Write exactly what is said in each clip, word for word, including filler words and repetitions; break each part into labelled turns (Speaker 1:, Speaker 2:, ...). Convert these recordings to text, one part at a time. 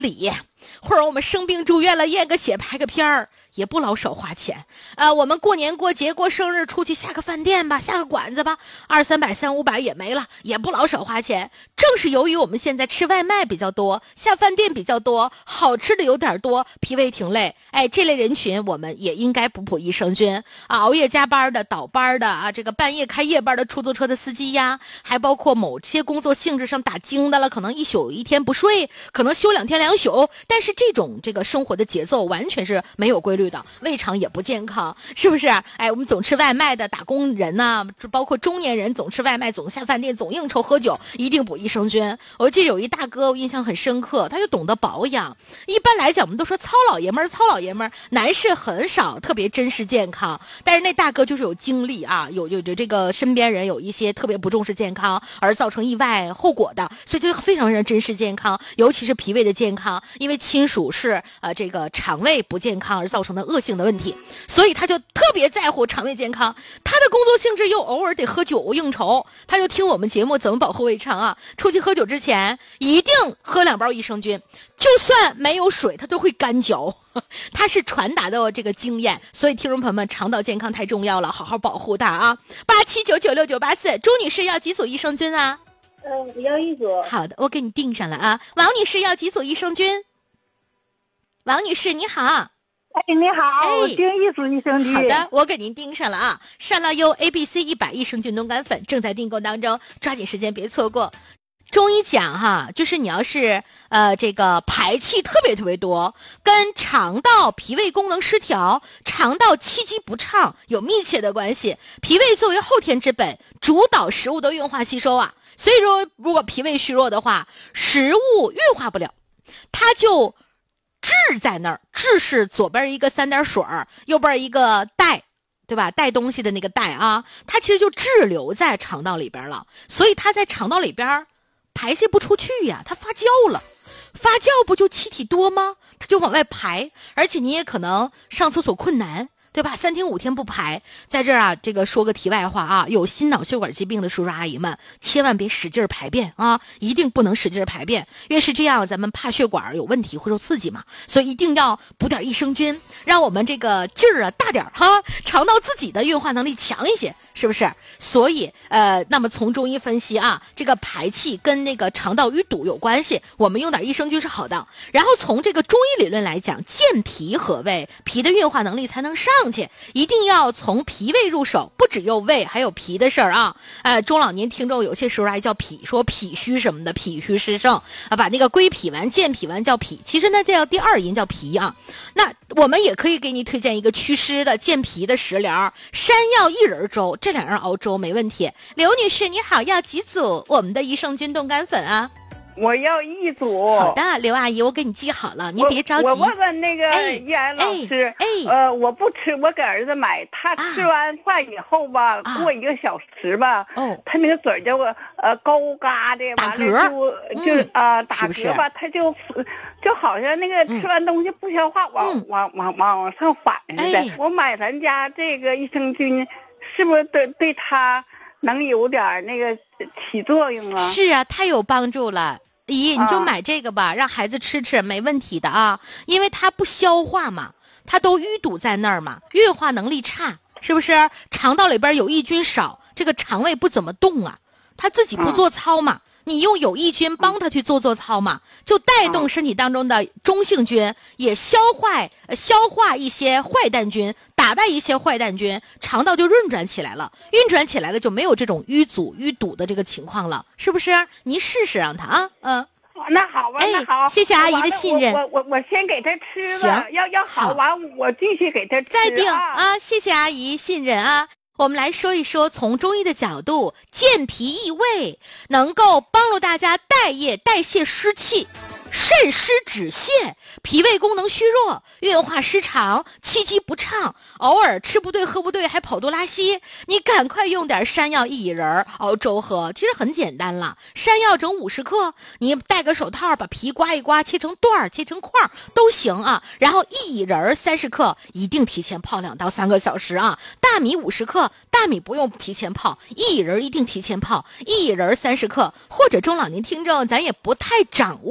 Speaker 1: 礼，或者我们生病住院了验个血拍个片儿，也不老少花钱。呃，我们过年过节过生日出去下个饭店吧，下个馆子吧，二三百三五百也没了，也不老少花钱。正是由于我们现在吃外卖比较多，下饭店比较多，好吃的有点多，脾胃挺累，哎，这类人群我们也应该补补益生菌啊。熬夜加班的、倒班的啊，这个半夜开夜班的出租车的司机呀，还包括某些工作性质上打精的了，可能一宿一天不睡，可能休两天两宿，但是这种这个生活的节奏完全是没有规律的，胃肠也不健康，是不是？哎，我们总吃外卖的打工人呐、啊，包括中年人总吃外卖，总下饭店，总应酬喝酒，一定补益生菌。我记得有一大哥，我印象很深刻，他就懂得保养。一般来讲，我们都说糙老爷们儿，糙老爷们儿，男士很少特别珍视健康，但是那大哥就是有经历啊，有有有这个身边人有一些特别不重视健康而造成意外后果的，所以就非常非常珍视健康，尤其是脾胃的健康，因为亲属是呃这个肠胃不健康而造成的恶性的问题，所以他就特别在乎肠胃健康。他的工作性质又偶尔得喝酒应酬，他就听我们节目怎么保护胃肠啊。出去喝酒之前一定喝两包益生菌，就算没有水他都会干嚼，他是传达的这个经验。所以听众朋友们，肠道健康太重要了，好好保护它啊。八七九九六九八四，朱女士要几组益生菌啊？
Speaker 2: 嗯，我要一组。
Speaker 1: 好的，我给你订上了啊。王女士要几组益生菌？王女士你好。
Speaker 2: 哎，你好，
Speaker 1: 哎、
Speaker 2: 我订一组益生菌。
Speaker 1: 好的，我给您订上了啊。善乐优 A B C 一百益生菌冻干粉正在订购当中，抓紧时间别错过。中医讲哈，就是你要是呃这个排气特别特别多，跟肠道脾胃功能失调、肠道气机不畅有密切的关系。脾胃作为后天之本，主导食物的运化吸收啊，所以说如果脾胃虚弱的话，食物运化不了，它就滞在那儿。滞是左边一个三点水，右边一个带，对吧？带东西的那个带啊，它其实就滞留在肠道里边了，所以它在肠道里边排泄不出去呀，它发酵了，发酵不就气体多吗？它就往外排，而且你也可能上厕所困难，对吧？三天五天不排。在这儿啊，这个说个题外话啊，有心脑血管疾病的叔叔阿姨们，千万别使劲排便啊，一定不能使劲排便，越是这样，咱们怕血管有问题会受刺激嘛，所以一定要补点益生菌，让我们这个劲儿啊大点哈，肠道自己的运化能力强一些。是不是？所以呃，那么从中医分析啊，这个排气跟那个肠道淤堵有关系，我们用点益生菌是好的。然后从这个中医理论来讲，健脾和胃，脾的运化能力才能上去，一定要从脾胃入手，不只有胃，还有脾的事儿啊。呃，中老年听众有些时候还叫脾，说脾虚什么的，脾虚湿盛啊，把那个归脾丸、健脾丸叫脾，其实呢叫第二音叫脾啊。那我们也可以给你推荐一个祛湿的、健脾的食疗，山药薏仁粥。这两样熬粥没问题。刘女士你好，要几组我们的益生菌冻干粉啊？
Speaker 2: 我要一组。
Speaker 1: 好的，刘阿姨，我给你记好了，您别着急。
Speaker 2: 我问问那个叶安老师，
Speaker 1: 哎哎
Speaker 2: 呃，我不吃，我给儿子买，他吃完饭以后吧，啊、过一个小时吧，哦，他那个嘴就呃高嘎的，完了就就啊、呃、打嗝吧，他就就好像那个吃完东西不消化，往、嗯、往往往往上反似的。哎、我买咱家这个益生菌，是不是对对他能有点那个起作用啊？
Speaker 1: 是啊，太有帮助了。姨，你就买这个吧、啊、让孩子吃吃没问题的啊，因为它不消化嘛，它都淤堵在那儿嘛，运化能力差，是不是？肠道里边有益菌少，这个肠胃不怎么动啊，他自己不做操嘛、嗯、你用有益菌帮他去做做操嘛，就带动身体当中的中性菌也消化消化一些坏蛋菌，打败一些坏蛋菌，肠道就运转起来了，运转起来了就没有这种淤阻淤堵的这个情况了，是不是？您试试让他啊，嗯。
Speaker 2: 那好吧，
Speaker 1: 哎、
Speaker 2: 那好，
Speaker 1: 谢谢阿姨的信任。
Speaker 2: 我我我先给他吃了，要要好完我继续给他吃。
Speaker 1: 再定啊，谢谢阿姨信任啊。我们来说一说，从中医的角度，健脾益胃，能够帮助大家代谢代谢湿气。肾湿止泻，脾胃功能虚弱，运化失常，气机不畅，偶尔吃不对喝不对还跑肚拉稀，你赶快用点山药薏仁熬粥喝，其实很简单了。山药整五十克，你戴个手套把皮刮一刮，切成段切成块都行啊。然后薏仁三十克，一定提前泡两到三个小时啊。大米五十克，大米不用提前泡，薏仁一定提前泡，薏仁三十克。或者中老年听众咱也不太掌握那个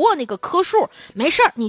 Speaker 1: 喝数，没事儿，你